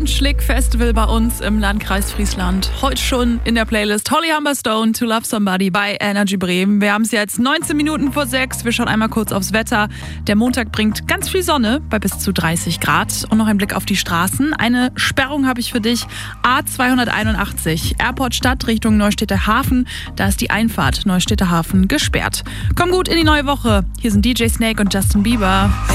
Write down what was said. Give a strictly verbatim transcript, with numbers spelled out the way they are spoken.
Schlick-Festival bei uns im Landkreis Friesland. Heute schon in der Playlist Holly Humberstone, To Love Somebody bei Energy Bremen. Wir haben es jetzt neunzehn Minuten vor sechs. Wir schauen einmal kurz aufs Wetter. Der Montag bringt ganz viel Sonne bei bis zu dreißig Grad. Und noch ein Blick auf die Straßen. Eine Sperrung habe ich für dich. A zweihunderteinundachtzig, Airport Stadt Richtung Neustädter Hafen. Da ist die Einfahrt Neustädter Hafen gesperrt. Komm gut in die neue Woche. Hier sind D J Snake und Justin Bieber.